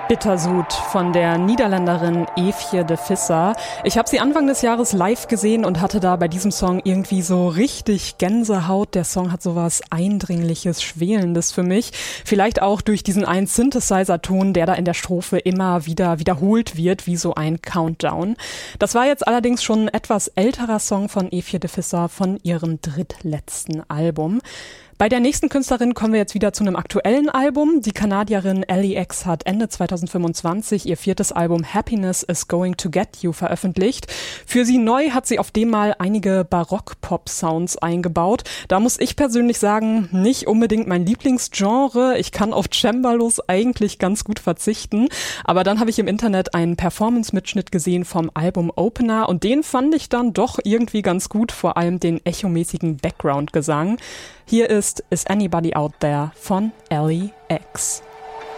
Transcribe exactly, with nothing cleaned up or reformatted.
Bittersud von der Niederländerin Eefje de Visser. Ich habe sie Anfang des Jahres live gesehen und hatte da bei diesem Song irgendwie so richtig Gänsehaut. Der Song hat sowas Eindringliches, Schwelendes für mich. Vielleicht auch durch diesen einen Synthesizer-Ton, der da in der Strophe immer wieder wiederholt wird, wie so ein Countdown. Das war jetzt allerdings schon ein etwas älterer Song von Eefje de Visser von ihrem drittletzten Album. Bei der nächsten Künstlerin kommen wir jetzt wieder zu einem aktuellen Album. Die Kanadierin Ellie X hat Ende zweitausendfünfundzwanzig ihr viertes Album Happiness is Going to Get You veröffentlicht. Für sie neu hat sie auf dem mal einige Barock-Pop-Sounds eingebaut. Da muss ich persönlich sagen, nicht unbedingt mein Lieblingsgenre. Ich kann auf Cembalos eigentlich ganz gut verzichten. Aber dann habe ich im Internet einen Performance-Mitschnitt gesehen vom Album Opener und den fand ich dann doch irgendwie ganz gut, vor allem den echomäßigen Background-Gesang. Hier ist Is Anybody Out There von Ellie X.